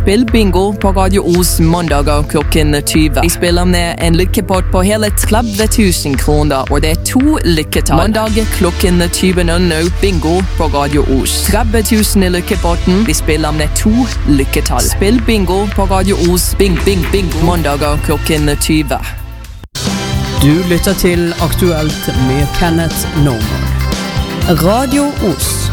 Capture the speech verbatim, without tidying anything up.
Spill bingo på Radio Os mandager klokken tjue. Vi spiller med en lykkepott på hele tretti tusen kroner, og det er to lykketall. Mandag klokken tjue null null, bingo på Radio Os. tretti tusen i lykkepotten. Vi spiller med to lykketall. Spill bingo på Radio Os. Bing, bing, bingo. Mandager klokken tjue. Du lytter til Aktuelt med Kenneth Norman. Radio Os.